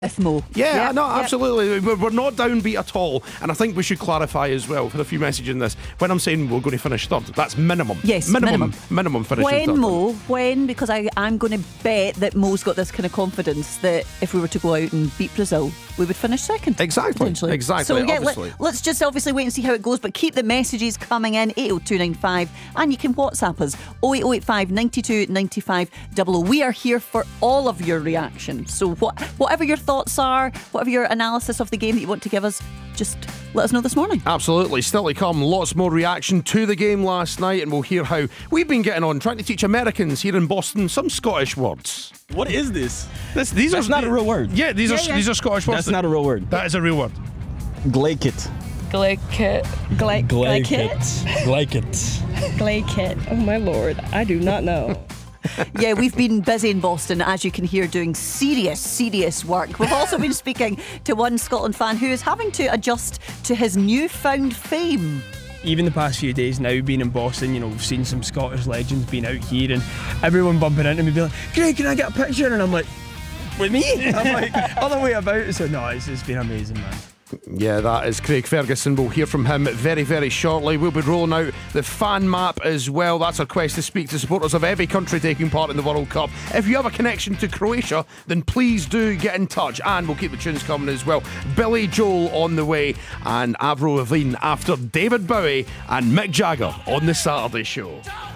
Mo. Yeah, no, absolutely. We're not downbeat at all. And I think we should clarify as well, for a few messages in this, when I'm saying we're going to finish third, that's minimum. Yes, minimum finishing third. When? Because I'm going to bet that Mo's got this kind of confidence that if we were to go out and beat Brazil, we would finish second. Exactly. So let's just obviously wait and see how it goes, but keep the messages coming in, 80295, and you can WhatsApp us, 08085 92 95 00. We are here for all of your reactions. So whatever your thoughts are, whatever your analysis of the game that you want to give us, just let us know this morning. Absolutely. Still to come, lots more reaction to the game last night, and we'll hear how we've been getting on trying to teach Americans here in Boston some Scottish words. What is this? That's not a real word. Yeah, these are Scottish words. That's not a real word. That is a real word. Glaikit. Glaikit. Oh my lord, I do not know. Yeah, we've been busy in Boston, as you can hear, doing serious work. We've also been speaking to one Scotland fan who is having to adjust to his newfound fame. Even the past few days now, being in Boston, we've seen some Scottish legends being out here, and everyone bumping into me being like, "Craig, can I get a picture?" And I'm like, "With me?" I'm like, all the way about. So no, it's been amazing, man. Yeah, that is Craig Ferguson. We'll hear from him very, very shortly. We'll be rolling out the fan map as well. That's our quest to speak to supporters of every country taking part in the World Cup. If you have a connection to Croatia, then please do get in touch, and we'll keep the tunes coming as well. Billy Joel on the way, and Avril Lavigne after David Bowie and Mick Jagger on the Saturday Show.